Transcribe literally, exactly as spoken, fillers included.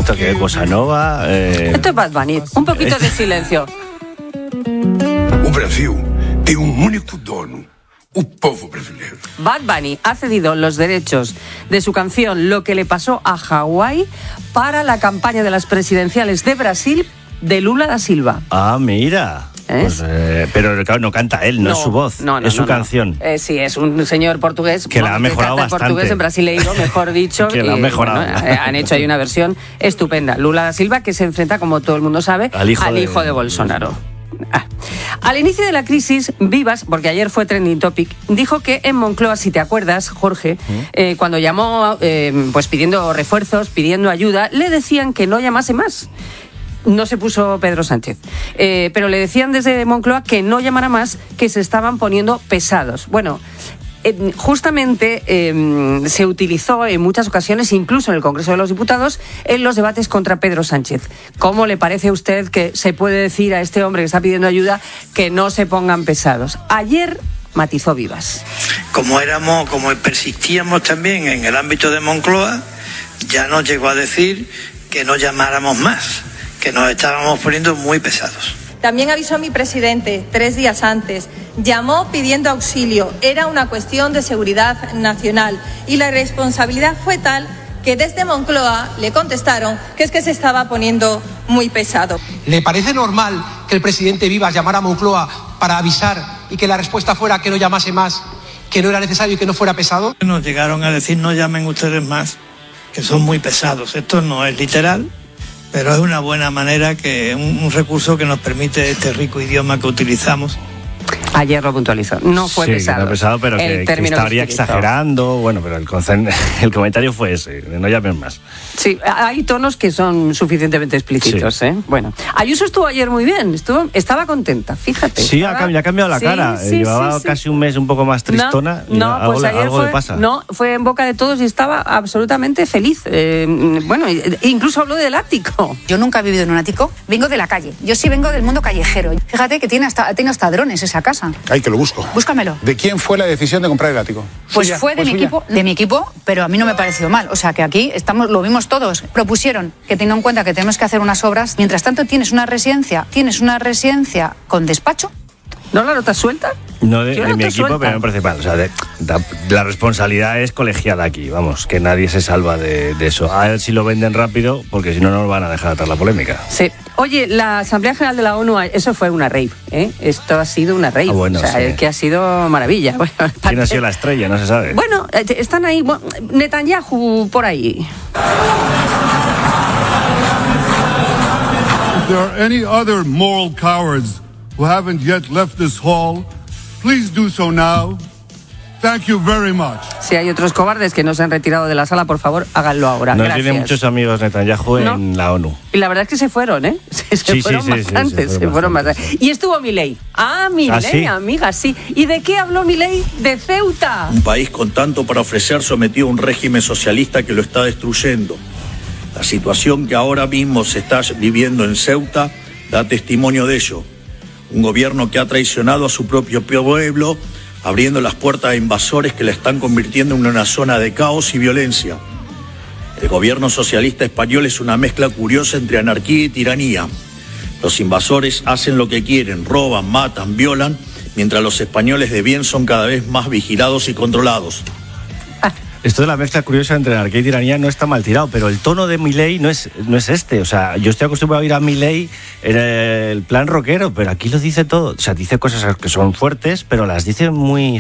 ¿Esto qué es? ¿Bossa Nova? Eh... Esto es Bad Bunny. Un poquito de silencio. O Brasil tem um único dono, o povo brasileiro. Bad Bunny ha cedido los derechos de su canción Lo que le pasó a Hawái para la campaña de las presidenciales de Brasil de Lula da Silva. Ah, mira. ¿Eh? Pues, eh, pero claro, no canta él, no, no es su voz, no, no, es su no, canción. No. Eh, sí, es un señor portugués que la ha mejorado bastante. Portugués en brasileiro, mejor dicho. que la ha mejorado. Bueno, eh, han hecho ahí una versión estupenda. Lula da Silva, que se enfrenta, como todo el mundo sabe, al hijo, al de... hijo de Bolsonaro. Ah. Al inicio de la crisis, Vivas, porque ayer fue trending topic, dijo que en Moncloa, si te acuerdas, Jorge, ¿Mm? eh, cuando llamó eh, pues pidiendo refuerzos, pidiendo ayuda, le decían que no llamase más. No se puso Pedro Sánchez, eh, pero le decían desde Moncloa que no llamara más, que se estaban poniendo pesados. Bueno, eh, justamente eh, se utilizó en muchas ocasiones, incluso en el Congreso de los Diputados, en los debates contra Pedro Sánchez. ¿Cómo le parece a usted que se puede decir a este hombre que está pidiendo ayuda que no se pongan pesados? Ayer matizó Vivas. Como éramos, como persistíamos también en el ámbito de Moncloa, ya nos llegó a decir que no llamáramos más, que nos estábamos poniendo muy pesados. También avisó a mi presidente tres días antes, llamó pidiendo auxilio, era una cuestión de seguridad nacional y la responsabilidad fue tal que desde Moncloa le contestaron que es que se estaba poniendo muy pesado. ¿Le parece normal que el presidente Vivas llamara a Moncloa para avisar y que la respuesta fuera que no llamase más, que no era necesario y que no fuera pesado? Nos llegaron a decir no llamen ustedes más, que son muy pesados. Esto no es literal, pero es una buena manera, que un, un recurso que nos permite este rico idioma que utilizamos. Ayer lo puntualizó. No fue sí, pesado. No pesado, pero que, que estaría que exagerando. Bueno, pero el, el comentario fue ese, no llamen más. Sí, hay tonos que son suficientemente explícitos, sí. ¿eh? Bueno, Ayuso estuvo ayer muy bien, estuvo, estaba contenta, fíjate. Sí, estaba... ha, ha cambiado la sí, cara. Sí, Llevaba sí, casi sí. un mes un poco más tristona. No, y no algo, pues ayer algo fue, le pasa. No, fue en boca de todos y estaba absolutamente feliz. Eh, bueno, incluso habló del ático. Yo nunca he vivido en un ático, vengo de la calle. Yo sí vengo del mundo callejero. Fíjate que tiene hasta, tiene hasta drones esa casa. Ay, que lo busco. Búscamelo. ¿De quién fue la decisión de comprar el ático? Pues ¿Suya? fue de ¿Fue mi suya? equipo, de mi equipo, pero a mí no me pareció mal. O sea, que aquí estamos, lo vimos todos. Propusieron que teniendo en cuenta que tenemos que hacer unas obras, mientras tanto tienes una residencia, tienes una residencia con despacho. ¿No la notas suelta? No de, de no mi equipo, suelta. pero me parece mal. O sea, de, de, la responsabilidad es colegiada aquí, vamos, que nadie se salva de, de eso. A él sí lo venden rápido, porque si no, no nos van a dejar atrás la polémica. Sí. Oye, la Asamblea General de la ONU, eso fue una rave, ¿eh? Esto ha sido una rave. Ah, bueno, o sea, sí. que ha sido maravilla. Bueno, ¿quién ha sido la estrella? No se sabe. Bueno, están ahí, bueno, Netanyahu por ahí. If there are any other moral cowards who haven't yet left this hall, please do so now. Thank you very much. Si hay otros cobardes que no se han retirado de la sala, por favor, háganlo ahora. No Gracias. tiene muchos amigos Netanyahu ¿No? en la ONU. Y la verdad es que se fueron, ¿eh? Se, se sí, fueron sí, sí, bastantes, sí, se se fueron bastantes, bastantes. Y estuvo Milei. Ah, Milei, ¿Ah, sí? amiga, sí. ¿Y de qué habló Milei? De Ceuta. Un país con tanto para ofrecer sometido a un régimen socialista que lo está destruyendo. La situación que ahora mismo se está viviendo en Ceuta da testimonio de ello. Un gobierno que ha traicionado a su propio pueblo, abriendo las puertas a invasores que la están convirtiendo en una zona de caos y violencia. El gobierno socialista español es una mezcla curiosa entre anarquía y tiranía. Los invasores hacen lo que quieren, roban, matan, violan, mientras los españoles de bien son cada vez más vigilados y controlados. Esto de la mezcla curiosa entre anarquía y tiranía no está mal tirado, pero el tono de Milei no es, no es este. O sea, yo estoy acostumbrado a ir a Milei en el plan rockero, pero aquí lo dice todo. O sea, dice cosas que son fuertes, pero las dice muy